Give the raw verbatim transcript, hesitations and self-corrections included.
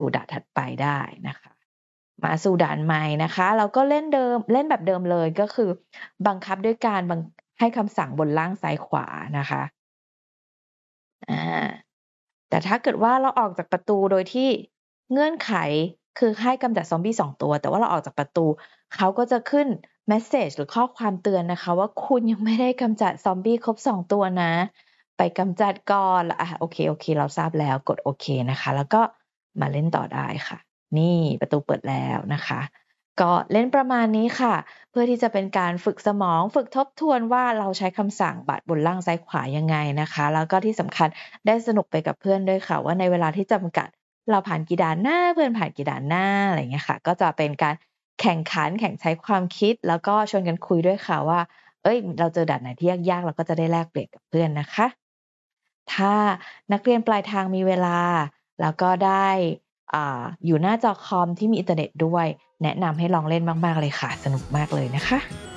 สู่ด่านถัดไปได้นะคะ มาสู่ด่านใหม่นะคะ เราก็เล่นเดิม เล่นแบบเดิมเลย ก็คือบังคับด้วยการบัง ให้คำสั่งบนล่างซ้ายขวานะคะ อา แต่ถ้าเกิดว่าเราออกจากประตูโดยที่เงื่อนไข คือให้กำจัดซอมบี้ สอง ตัว แต่ว่าเราออกจากประตู เขาก็จะขึ้นเมสเซจหรือข้อความเตือนนะคะว่า คุณยังไม่ได้กำจัดซอมบี้ครบ สอง ตัวนะ ไปกำจัดก่อน อา โอเค ๆ เราทราบแล้ว กดโอเคนะคะ แล้วก็มาเล่นต่อได้ค่ะ นี่ประตูเปิดแล้วนะคะ ก็เล่นประมาณนี้ค่ะ เพื่อที่จะเป็นการฝึกสมอง ฝึกทบทวนว่า เราใช้คำสั่งบัตรบนล่างซ้ายขวายังไงนะคะ แล้วก็ที่สำคัญได้สนุกไปกับเพื่อนด้วยค่ะว่า ในเวลาที่จำกัด เราผ่านกี่ด่านนะ เพื่อนผ่านกี่ด่านนะ อะไรอย่างเงี้ยค่ะ ก็จะเป็นการแข่งขัน แข่งใช้ความคิด แล้วก็ชวนกันคุยด้วยค่ะว่า เฮ้ย เราเจอด่านไหนที่ยาก ๆ เราก็จะได้แลกเปลี่ยนกับเพื่อนนะคะ ถ้านักเรียนปลายทางมีเวลา แล้วก็ได้ อ่า อยู่หน้าจอคอมที่มีอินเทอร์เน็ตด้วย แนะนำให้ลองเล่นมาก ๆ เลยค่ะ สนุกมากเลยนะคะ